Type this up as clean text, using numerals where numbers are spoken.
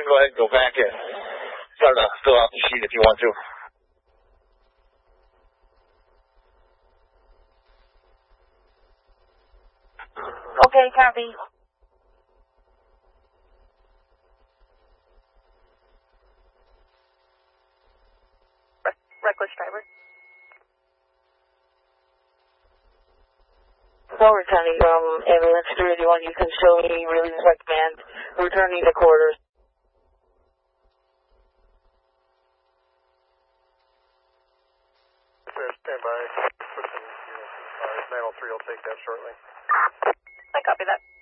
go ahead and go back and start to fill out the sheet if you want to. Okay, copy. Reckless driver. Forward County, ambulance 381, you can show me release by command, returning to quarters. Stand by. 903 will take that shortly. I copy that.